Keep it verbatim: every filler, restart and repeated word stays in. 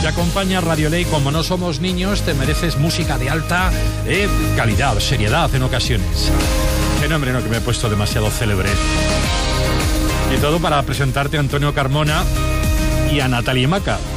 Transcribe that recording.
acompaña Radio Ley. Como no somos niños, te mereces música de alta eh, calidad, seriedad en ocasiones. Qué nombre, no, que me he puesto demasiado célebre. Y todo para presentarte a Antonio Carmona y a Natalie Maca.